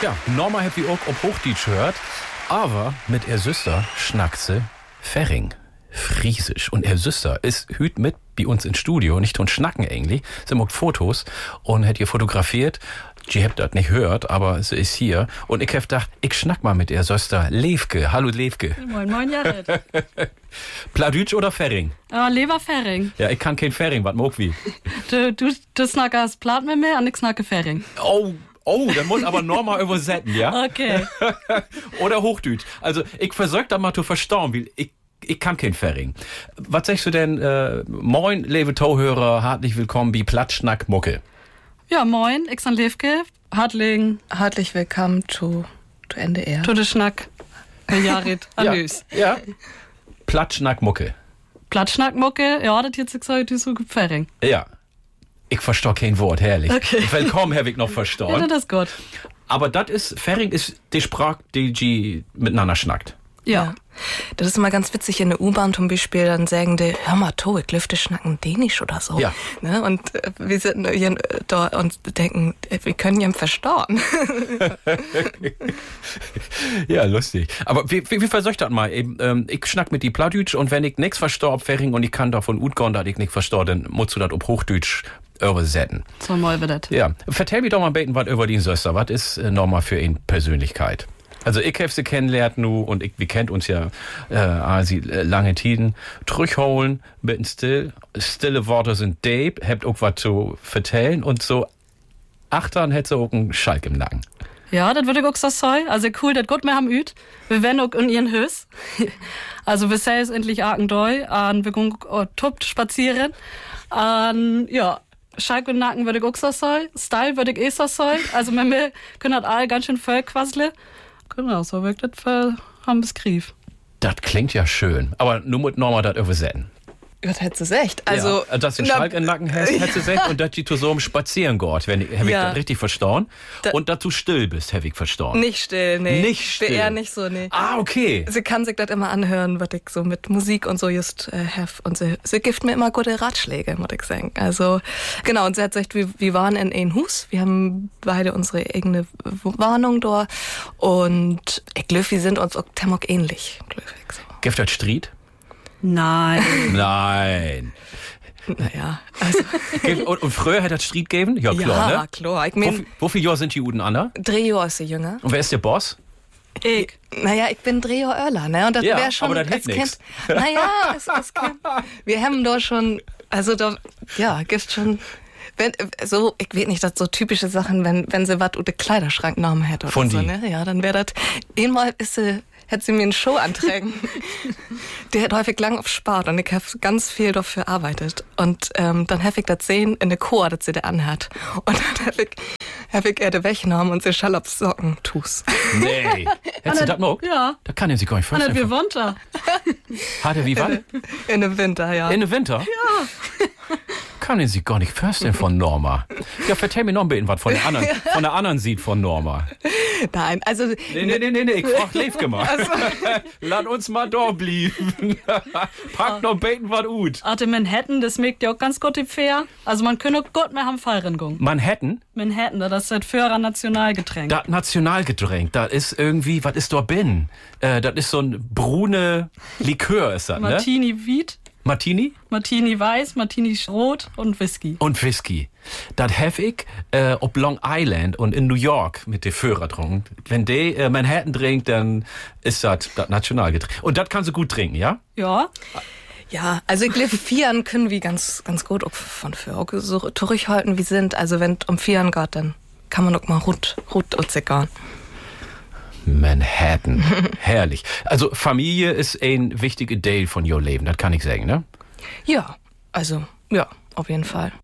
Ja, Norma hat wie auch ob Hochdeutsch hört, aber mit er Süster schnackt sie Ferring, Friesisch. Und er Süster ist hüt mit bei uns ins Studio, nicht und schnacken eigentlich. Sie macht Fotos und hat ihr fotografiert. Sie habt das nicht hört, aber sie ist hier. Und ich hab gedacht, ich schnack mal mit ihr Süster Levke. Hallo Levke. Moin, moin, Jared. Pladütsch oder Ferring? Lieber Ferring. Ja, ich kann kein Ferring, was mag wie. Du snackst Plat mit mir und ich snacke Ferring. Oh, dann muss aber Norma übersetzen, ja? Okay. Oder Hochdütsch. Also, ich versuch da mal zu verstauen, weil ich kann kein Ferring. Was sagst du denn, moin, liebe Tauhörer, herzlich willkommen bei Platschnack Mucke. Ja, moin, ich bin Levke. Herzlich willkommen zu NDR. Zu de Schnack. Jared, Anüs. Ja. Platschnack Mucke. Platschnack Mucke, ja, das jetzt gesagt, du so Ferring. Ja. Ich verstehe kein Wort, herrlich. Okay. Willkommen, habe ich noch verstanden. Ja, das ist gut. Aber das ist, Ferring ist die Sprache, die miteinander schnackt. Ja. Das ist immer ganz witzig in der U-Bahn zum Beispiel, dann sagen die, hör mal, to, ich lüfte schnacken Dänisch oder so. Ja. Ne? Und wir sitzen hier da und denken, wir können ja verstauen. Ja, lustig. Aber wie versucht das mal? Ich schnack mit die Plattdeutsch und wenn ich nichts verstehe auf Ferring und ich kann davon utgehen, dass ich nichts verstehe, dann musst du das auf Hochdeutsch übersetzen. So mal wird das. Ja. Vertell mir doch mal ein bisschen was über die Söster. Was ist nochmal für ihn Persönlichkeit? Also ich habe sie kennengelernt nu und wir kennt uns ja lange Tiden. Zurückholen, bisschen still. Stille Worte sind Dave, habt auch was zu vertellen und so achtern hätte sie auch einen Schalk im Nacken. Ja, das würde ich auch so sagen. Also cool, das gut wir haben üt. Wir werden auch in ihren Hös. Also wir sehen es endlich Arkendoi und wir gehen tuppt spazieren. Und ja, Schalk im Nacken würde ich auch so sagen. Style würde ich eh so sagen. Also wir können das all ganz schön voll quasseln. Genau, so wirkt das haben wir es grief. Das klingt ja schön. Aber nur mit Norma das übersetzen. Was hättest du echt? Also, ja, dass du einen Schalk im Nacken hast, hättest du gesagt, und dass du so im Spazieren geht, hab ich das richtig verstanden. Und dass du still bist, hab ich verstanden. Nicht still, nee. Nicht still. Eher nicht so, nee. Ah, okay. Sie kann sich das immer anhören, was ich so mit Musik und so just have. Und sie gibt mir immer gute Ratschläge, muss ich sagen. Also, genau, und sie hat gesagt, wir waren in ein Hus. Wir haben beide unsere eigene Warnung da. Und ich glaube, wir sind uns auch Temok ähnlich. So. Gibt das Streit? Nein. Nein. Naja, also. Und früher hat das Streit gegeben? Ja, klar, ja, ne? klar. Ich mein, wo viele Jahre sind die Uden an? 3 Jahre ist sie jünger. Und wer ist der Boss? Ich. Naja, ich bin 3 Jahre älter, ne? Und das Ja, wäre schon. aber das hilft nix. Naja, wir haben da schon, also da, ja, gibt schon. Wenn, so, ich weiß nicht, dass so typische Sachen, wenn sie was oder Kleiderschrank genommen hätte oder von so, die. ne? Ja, dann wäre das. Einmal hätte sie mir einen Show antragen. Der hat häufig lang auf Sport und ich habe ganz viel dafür gearbeitet. Und dann habe ich das sehen in der Chor, dass sie da anhat. Und dann habe ich die weggenommen und sie schall auf Socken tus. Nee. Hättest du das noch? Ja. Da kann er sich gar nicht Und vorstellen. wir wohnt da. Hat er wie was? In dem Winter, ja. In den Winter? Ja. Kann er sich gar nicht vorstellen von Norma. Ja, vertell mir noch ein bisschen was von der anderen Seite von Norma. Nein, also. Nee, ich frag Levke mal. Lass uns mal da bleiben. Pack noch beten was gut. Arte Manhattan, das merkt ja auch ganz gut die Fair. Also man könnte auch gut mehr haben Fallringung. Manhattan? Manhattan, das ist das Führer Nationalgetränk. Das Nationalgetränk, das ist irgendwie, was ist da bin? Das ist so ein brune Likör, ist das, ne? Martini Wheat, Martini? Martini Weiß, Martini Rot und Whisky. Und Whisky. Das habe ich auf Long Island und in New York mit den Führer getrunken. Wenn die Manhattan trinkt, dann ist das Nationalgetränk. Und das kannst du gut trinken, ja? Ja. Ja, also ich glaube, Vieren können wir ganz gut auch von für so zurückhalten, wie sind. Also wenn es um Vieren geht, dann kann man auch mal rot und zickern. Manhattan. Herrlich. Also Familie ist ein wichtiger Teil von your Leben, das kann ich sagen, ne? Ja, also, ja, auf jeden Fall.